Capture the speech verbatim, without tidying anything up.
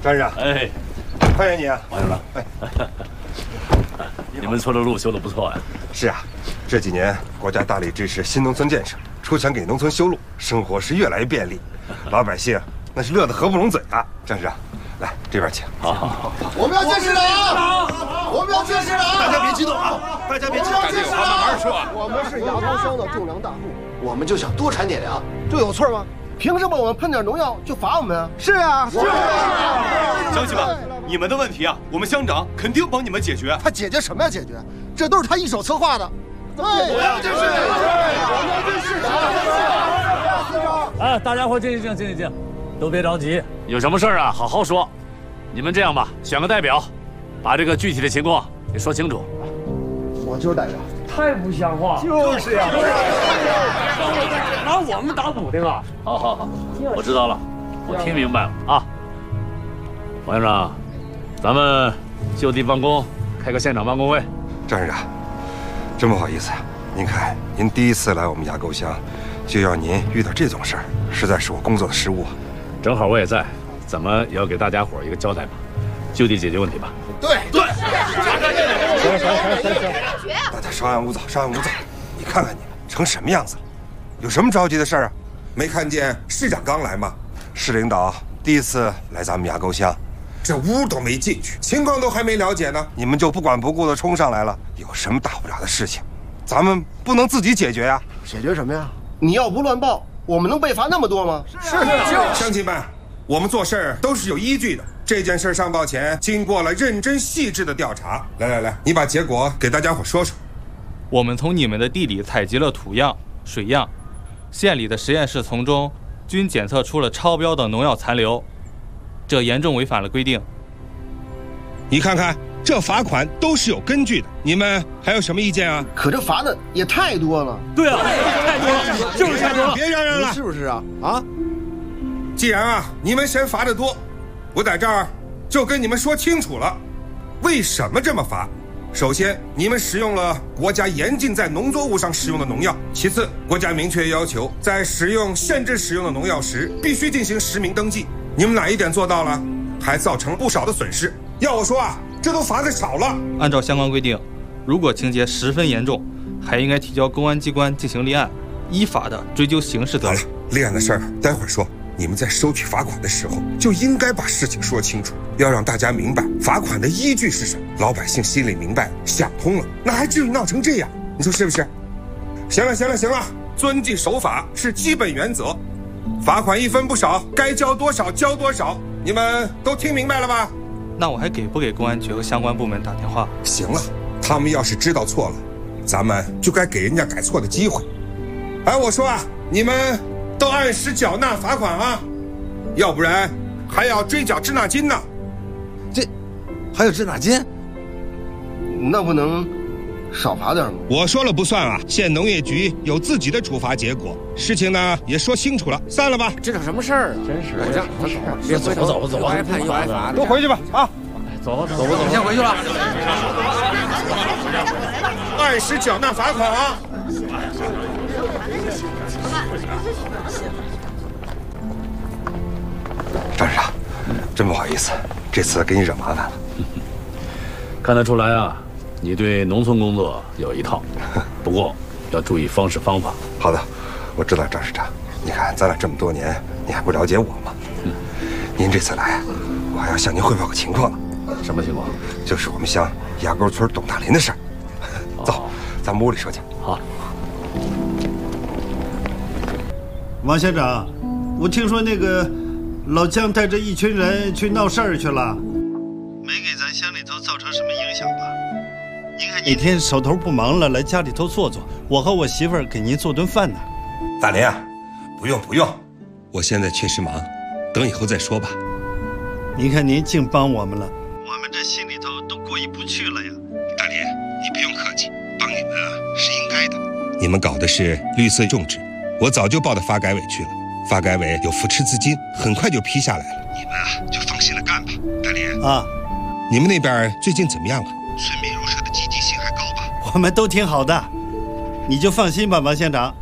张市长， 哎， 欢迎你啊， 王院长。哎，你们村的路修得不错呀。 是啊，这几年国家大力支持新农村建设，出钱给农村修路，生活是越来越便利，老百姓那是乐得合不拢嘴啊。张市长，来这边请。 好好好， 我们要建市长，我们要建市长。 大家别激动啊，大家别激动， 大家有话慢慢说。 我们是牙膏乡的种粮大户， 我们就想多产点粮， 这有错吗？凭什么我们喷点农药就罚我们啊？是啊，是啊。 乡亲们，你们的问题啊，我们乡长肯定帮你们解决。 他解决什么呀？解决？这都是他一手策划的。 我要建市长，我们要建市长。 哎，大家伙静一静，静一静，都别着急，有什么事儿啊，好好说。你们这样吧，选个代表，把这个具体的情况给说清楚。 我就是代表。 太不像话！ 就是呀， 拿我们打补丁啊！好好好，我知道了，我听明白了啊。王院长，咱们就地办公，开个现场办公会。 张市长，真不好意思啊，您看您第一次来我们牙沟乡，就要您遇到这种事儿，实在是我工作的失误。 正好我也在，怎么也要给大家伙一个交代吧，就地解决问题吧。 对对。 行行行行行，大家稍安勿躁，稍安勿躁。你看看你们成什么样子了？有什么着急的事儿啊？ 没看见市长刚来吗？ 市领导第一次来咱们牙沟乡， 这屋都没进去，情况都还没了解呢， 你们就不管不顾的冲上来了。有什么大不了的事情，咱们不能自己解决呀？ 解决什么呀？你要不乱报，我们能被罚那么多吗？ 是啊，乡亲们，我们做事儿都是有依据的。这件事上报前，经过了认真细致的调查。来来来，你把结果给大家伙说说。 我们从你们的地里采集了土样、水样，县里的实验室从中均检测出了超标的农药残留，这严重违反了规定。 你看看，这罚款都是有根据的，你们还有什么意见啊？ 可这罚的也太多了。 对啊，太多了，就是太多了。 别嚷嚷了， 是不是啊？啊！ 既然啊你们嫌罚的多，我在这儿就跟你们说清楚了，为什么这么罚。首先，你们使用了国家严禁在农作物上使用的农药；其次，国家明确要求在使用限制使用的农药时，必须进行实名登记。你们哪一点做到了？还造成不少的损失。要我说啊，这都罚的少了。 按照相关规定，如果情节十分严重，还应该提交公安机关进行立案，依法的追究刑事责任。 好了，立案的事儿待会儿说。你们在收取罚款的时候，就应该把事情说清楚，要让大家明白罚款的依据是什么。老百姓心里明白，想通了，那还至于闹成这样？你说是不是？行了，行了，行了，遵纪守法是基本原则，罚款一分不少，该交多少交多少，你们都听明白了吧？ 那我还给不给公安局和相关部门打电话？ 行了，他们要是知道错了，咱们就该给人家改错的机会。哎，我说啊，你们都按时缴纳罚款啊，要不然还要追缴滞纳金呢。 这还有滞纳金？ 那不能少罚点吗？ 我说了不算啊，县农业局有自己的处罚结果。事情呢也说清楚了，散了吧。 这叫什么事儿啊？真是，我让他走，别回头， 走吧走吧， 又挨判又挨罚， 都回去吧啊！ 走吧走吧走吧，先回去了。 按时缴纳罚款啊！ 张市长，真不好意思，这次给你惹麻烦了。 看得出来啊，你对农村工作有一套，不过要注意方式方法。 好的，我知道张市长。你看咱俩这么多年，你还不了解我吗？嗯，您这次来，我还要向您汇报个情况呢。 什么情况？ 就是我们乡牙沟村董大林的事儿。走， 哦、 咱们屋里说去。 好。 王县长，我听说那个老姜带着一群人去闹事儿去了，没给咱乡里头造成什么影响吧？您看哪天手头不忙了，来家里头坐坐，我和我媳妇儿给您做顿饭呢。 大林啊，不用不用，我现在确实忙，等以后再说吧。 您看您净帮我们了，我们这心里头都过意不去了呀。 大林，你不用客气，帮你们啊是应该的。你们搞的是绿色种植，我早就报到发改委去了，发改委有扶持资金，很快就批下来了。你们啊就放心的干吧。大林啊， 你们那边最近怎么样了？村民入社的积极性还高吧？ 我们都挺好的，你就放心吧，王县长。